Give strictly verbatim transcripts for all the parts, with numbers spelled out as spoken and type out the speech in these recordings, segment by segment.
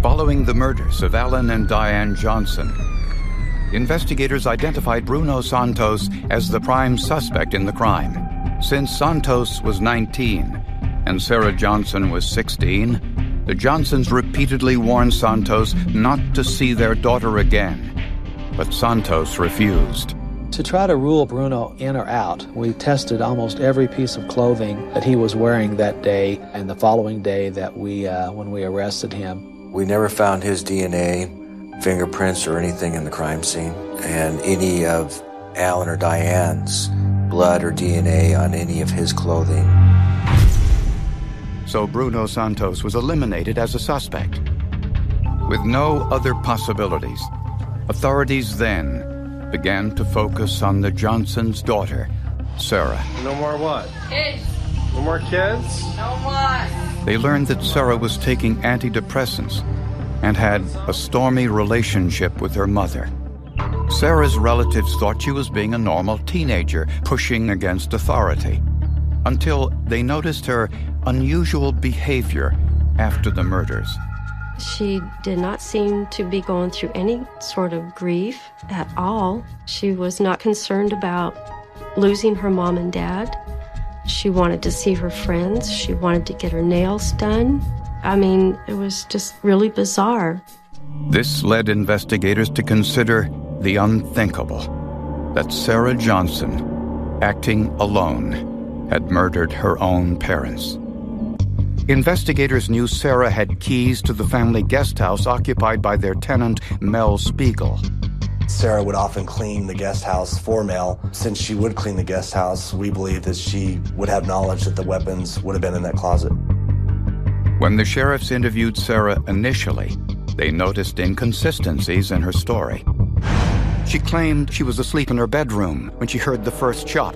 Following the murders of Alan and Diane Johnson, investigators identified Bruno Santos as the prime suspect in the crime. Since Santos was nineteen and Sarah Johnson was sixteen, the Johnsons repeatedly warned Santos not to see their daughter again, but Santos refused. To try to rule Bruno in or out, we tested almost every piece of clothing that he was wearing that day and the following day that we, uh, when we arrested him. We never found his D N A, fingerprints, or anything in the crime scene, and any of Alan or Diane's blood or D N A on any of his clothing. So Bruno Santos was eliminated as a suspect. With no other possibilities, authorities then began to focus on the Johnsons' daughter, Sarah. No more what? Kids. No more kids? No more. They learned that Sarah was taking antidepressants and had a stormy relationship with her mother. Sarah's relatives thought she was being a normal teenager, pushing against authority, until they noticed her unusual behavior after the murders. She did not seem to be going through any sort of grief at all. She was not concerned about losing her mom and dad. She wanted to see her friends. She wanted to get her nails done. I mean, it was just really bizarre. This led investigators to consider the unthinkable, that Sarah Johnson, acting alone, had murdered her own parents. Investigators knew Sarah had keys to the family guest house occupied by their tenant, Mel Spiegel. Sarah would often clean the guest house for Mel. Since she would clean the guest house, we believe that she would have knowledge that the weapons would have been in that closet. When the sheriffs interviewed Sarah initially, they noticed inconsistencies in her story. She claimed she was asleep in her bedroom when she heard the first shot,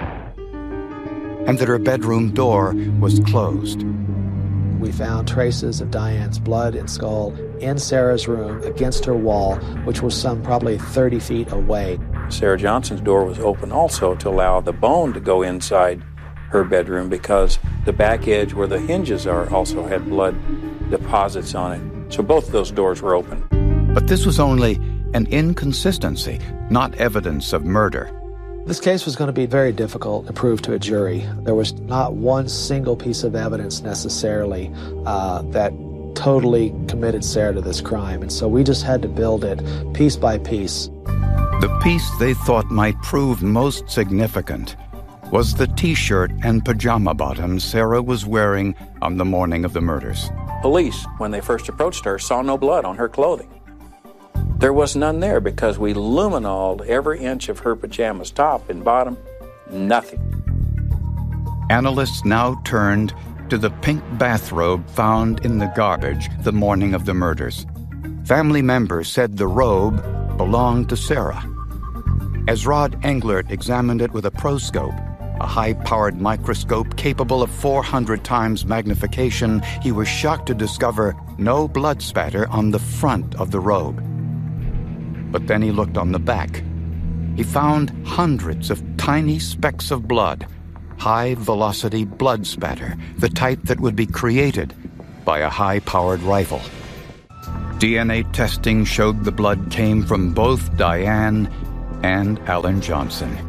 and that her bedroom door was closed. We found traces of Diane's blood and skull in Sarah's room against her wall, which was some probably thirty feet away. Sarah Johnson's door was open also to allow the bone to go inside her bedroom because the back edge where the hinges are also had blood deposits on it. So both of those doors were open. But this was only an inconsistency, not evidence of murder. This case was going to be very difficult to prove to a jury. There was not one single piece of evidence necessarily uh, that totally committed Sarah to this crime, and so we just had to build it piece by piece. The piece they thought might prove most significant was the T-shirt and pajama bottoms Sarah was wearing on the morning of the murders. Police, when they first approached her, saw no blood on her clothing. There was none there because we luminoled every inch of her pajamas, top and bottom, nothing. Analysts now turned to the pink bathrobe found in the garbage the morning of the murders. Family members said the robe belonged to Sarah. As Rod Englert examined it with a proscope, a high-powered microscope capable of four hundred times magnification, he was shocked to discover no blood spatter on the front of the robe. But then he looked on the back. He found hundreds of tiny specks of blood, high-velocity blood spatter, the type that would be created by a high-powered rifle. D N A testing showed the blood came from both Diane and Alan Johnson.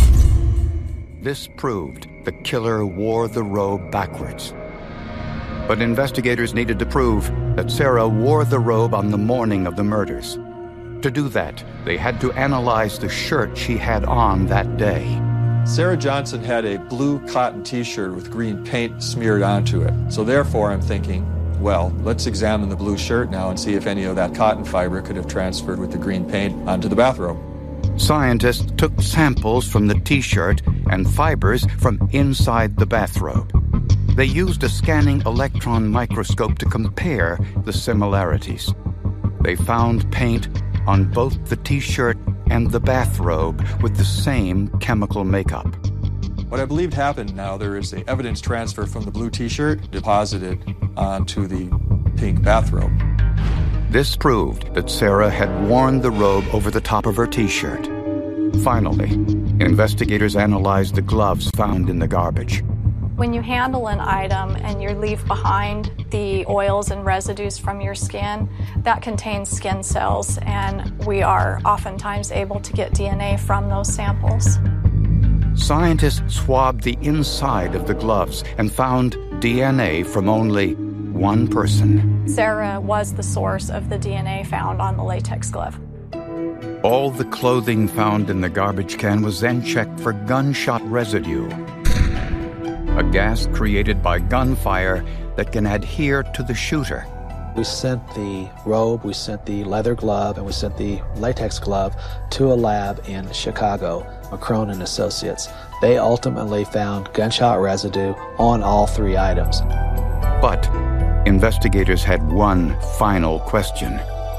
This proved the killer wore the robe backwards. But investigators needed to prove that Sarah wore the robe on the morning of the murders. To do that, they had to analyze the shirt she had on that day. Sarah Johnson had a blue cotton T-shirt with green paint smeared onto it. So therefore, I'm thinking, well, let's examine the blue shirt now and see if any of that cotton fiber could have transferred with the green paint onto the bathrobe. Scientists took samples from the T-shirt and fibers from inside the bathrobe. They used a scanning electron microscope to compare the similarities. They found paint on both the T-shirt and the bathrobe with the same chemical makeup. What I believe happened now, there is a evidence transfer from the blue T-shirt deposited onto the pink bathrobe. This proved that Sarah had worn the robe over the top of her T-shirt. Finally, investigators analyzed the gloves found in the garbage. When you handle an item and you leave behind the oils and residues from your skin, that contains skin cells, and we are oftentimes able to get D N A from those samples. Scientists swabbed the inside of the gloves and found D N A from only one person. Sarah was the source of the D N A found on the latex glove. All the clothing found in the garbage can was then checked for gunshot residue, a gas created by gunfire that can adhere to the shooter. We sent the robe, we sent the leather glove, and we sent the latex glove to a lab in Chicago, McCrone and Associates. They ultimately found gunshot residue on all three items. But investigators had one final question.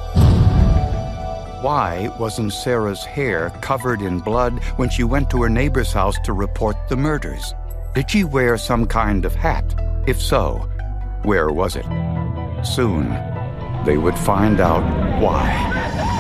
Why wasn't Sarah's hair covered in blood when she went to her neighbor's house to report the murders? Did she wear some kind of hat? If so, where was it? Soon, they would find out why.